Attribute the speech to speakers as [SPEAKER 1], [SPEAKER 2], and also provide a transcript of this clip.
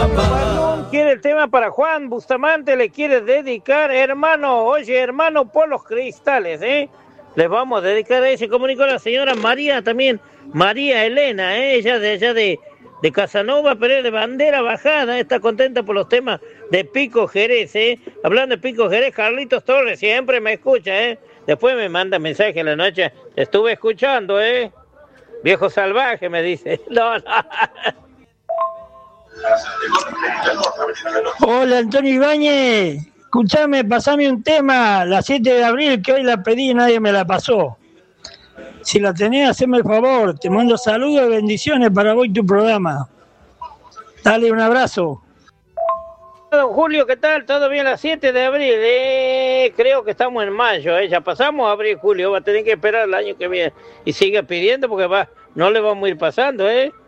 [SPEAKER 1] Barnum quiere el tema para Juan Bustamante, le quiere dedicar, hermano, oye, hermano, por los cristales, les vamos a dedicar a ese. Comunicó la señora María también, María Elena, ella de allá de Casanova, pero es de bandera bajada, está contenta por los temas de Pico Jerez, hablando de Pico Jerez, Carlitos Torres siempre me escucha, después me manda mensaje en la noche, estuve escuchando, viejo salvaje, me dice. No.
[SPEAKER 2] Hola, Antonio Ibáñez. Escuchame, pasame un tema, la 7 de abril, que hoy la pedí y nadie me la pasó. Si la tenés, haceme el favor. Te mando saludos y bendiciones para vos y tu programa. Dale, un abrazo.
[SPEAKER 1] Don Julio, ¿qué tal? ¿Todo bien? La 7 de abril, creo que estamos en mayo, ya pasamos abril, julio, va a tener que esperar el año que viene. Y sigue pidiendo porque no le vamos a ir pasando,